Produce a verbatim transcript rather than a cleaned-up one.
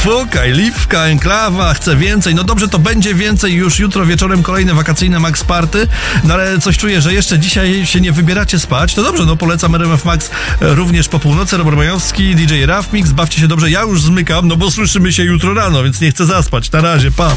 Fukaj, Liwka, Enklawa, chcę więcej. No dobrze, to będzie więcej już jutro wieczorem kolejne wakacyjne Max Party, no ale coś czuję, że jeszcze dzisiaj się nie wybieracie spać. To dobrze, no polecam R M F Max również po północy. Robert Majowski, D J Raf Mix, bawcie się dobrze. Ja już zmykam, no bo słyszymy się jutro rano, więc nie chcę zaspać. Na razie, pa.